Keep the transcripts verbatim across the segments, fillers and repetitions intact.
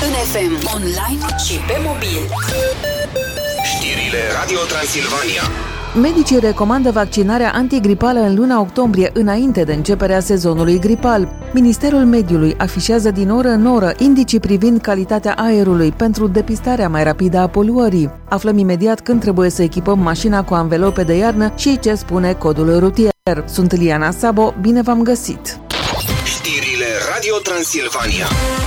În F M, online și pe mobil. Știrile Radio Transilvania. Medicii recomandă vaccinarea antigripală în luna octombrie, înainte de începerea sezonului gripal. Ministerul Mediului afișează din oră în oră indicii privind calitatea aerului pentru depistarea mai rapidă a poluării. Aflăm imediat când trebuie să echipăm mașina cu anvelope de iarnă și ce spune codul rutier. Sunt Liana Sabo, bine v-am găsit! Știrile Radio Transilvania.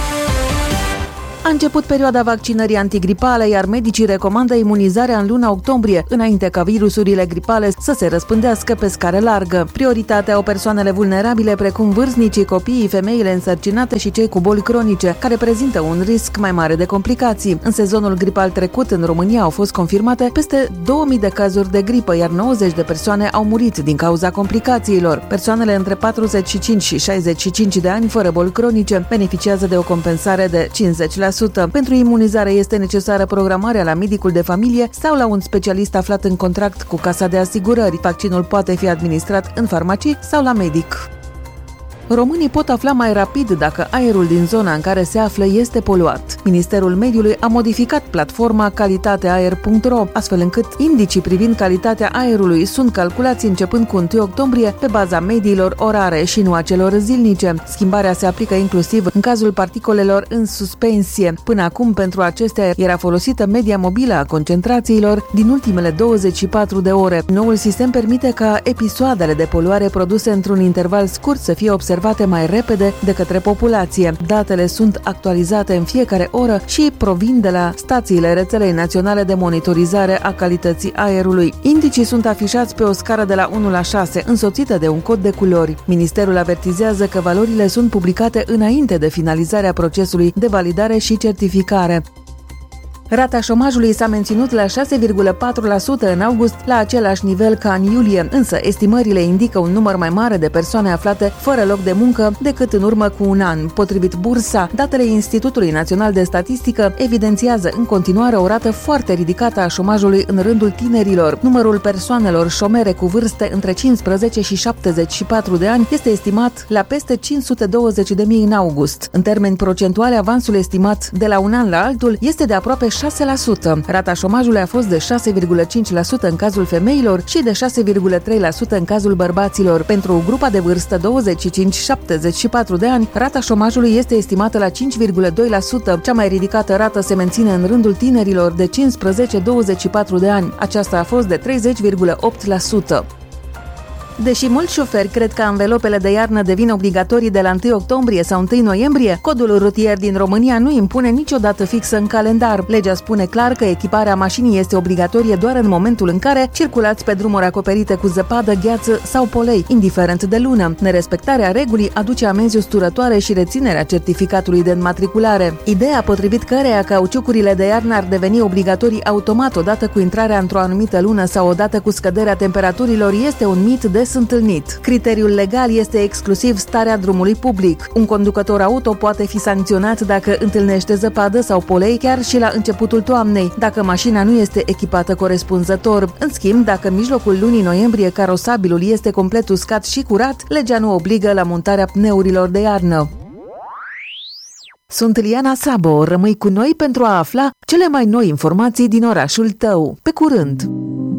A început perioada vaccinării antigripale, iar medicii recomandă imunizarea în luna octombrie, înainte ca virusurile gripale să se răspândească pe scară largă. Prioritatea au persoanele vulnerabile, precum vârstnicii, copiii, femeile însărcinate și cei cu boli cronice, care prezintă un risc mai mare de complicații. În sezonul gripal trecut, în România au fost confirmate peste două mii de cazuri de gripă, iar nouăzeci de persoane au murit din cauza complicațiilor. Persoanele între patruzeci și cinci și șaizeci și cinci de ani fără boli cronice beneficiază de o compensare de cincizeci la sută. Pentru imunizare este necesară programarea la medicul de familie sau la un specialist aflat în contract cu Casa de Asigurări. Vaccinul poate fi administrat în farmacii sau la medic. Românii pot afla mai rapid dacă aerul din zona în care se află este poluat. Ministerul Mediului a modificat platforma calitateaer punct ro, astfel încât indicii privind calitatea aerului sunt calculați începând cu întâi octombrie pe baza mediilor orare și nu a celor zilnice. Schimbarea se aplică inclusiv în cazul particolelor în suspensie. Până acum, pentru acestea era folosită media mobilă a concentrațiilor din ultimele douăzeci și patru de ore. Noul sistem permite ca episoadele de poluare produse într-un interval scurt să fie observate mai repede de către populație. Datele sunt actualizate în fiecare oră și provin de la stațiile rețelei naționale de monitorizare a calității aerului. Indicii sunt afișați pe o scară de la unu la șase, însoțită de un cod de culori. Ministerul avertizează că valorile sunt publicate înainte de finalizarea procesului de validare și certificare. Rata șomajului s-a menținut la șase virgulă patru la sută în august, la același nivel ca în iulie, însă estimările indică un număr mai mare de persoane aflate fără loc de muncă decât în urmă cu un an. Potrivit Bursa, datele Institutului Național de Statistică evidențiază în continuare o rată foarte ridicată a șomajului în rândul tinerilor. Numărul persoanelor șomere cu vârste între cincisprezece și șaptezeci și patru de ani este estimat la peste cinci sute douăzeci de mii în august. În termeni procentuale, avansul estimat de la un an la altul este de aproape șase la sută. Rata șomajului a fost de șase virgulă cinci la sută în cazul femeilor și de șase virgulă trei la sută în cazul bărbaților. Pentru grupa de vârstă douăzeci și cinci șaptezeci și patru de ani, rata șomajului este estimată la cinci virgulă doi la sută. Cea mai ridicată rată se menține în rândul tinerilor de cincisprezece douăzeci și patru de ani. Aceasta a fost de treizeci virgulă opt la sută. Deși mulți șoferi cred că anvelopele de iarnă devin obligatorii de la întâi octombrie sau întâi noiembrie, codul rutier din România nu impune niciodată fixă în calendar. Legea spune clar că echiparea mașinii este obligatorie doar în momentul în care circulați pe drumuri acoperite cu zăpadă, gheață sau polei, indiferent de lună. Nerespectarea regulii aduce amenzi usturătoare și reținerea certificatului de înmatriculare. Ideea potrivit căreia cauciucurile de iarnă ar deveni obligatorii automat odată cu intrarea într-o anumită lună sau odată cu scăderea temperaturilor este un mit de întâlnit. Criteriul legal este exclusiv starea drumului public. Un conducător auto poate fi sancționat dacă întâlnește zăpadă sau polei chiar și la începutul toamnei, dacă mașina nu este echipată corespunzător. În schimb, dacă în mijlocul lunii noiembrie carosabilul este complet uscat și curat, legea nu obligă la montarea pneurilor de iarnă. Sunt Liana Sabo, rămâi cu noi pentru a afla cele mai noi informații din orașul tău. Pe curând!